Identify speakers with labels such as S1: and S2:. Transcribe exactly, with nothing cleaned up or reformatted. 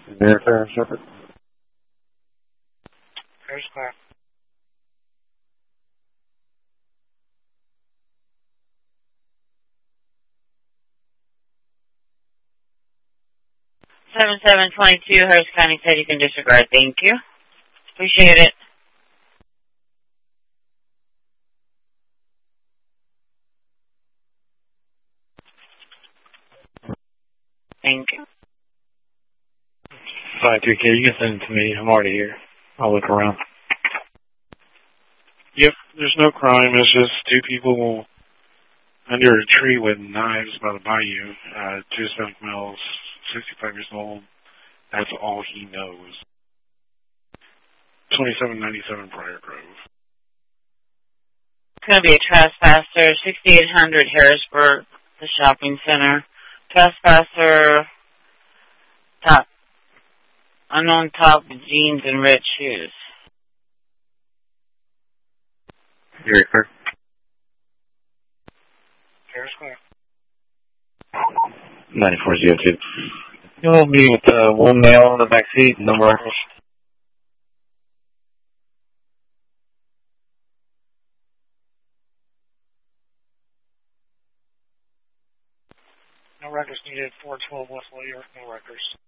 S1: Verify Shepherd.
S2: Here's clear.
S3: seven seven twenty-two, Harris County said you can disregard. Thank you. Appreciate it. Thank you.
S4: five two K, you can send it to me. I'm already here. I'll look around. Yep, there's no crime. It's just two people under a tree with knives by the bayou. Uh, two Hispanic males, sixty-five years old. That's all he knows. twenty-seven ninety-seven Briar Grove.
S3: It's going to be a trespasser, sixty-eight hundred Harrisburg, the shopping center. Trespasser, top, unknown top with jeans and red shoes.
S1: Very clear.
S2: Here's clear.
S1: ninety-four zero two.
S4: You'll be with uh, one male in the back seat, no records.
S2: No records needed. four twelve West Layer. No records.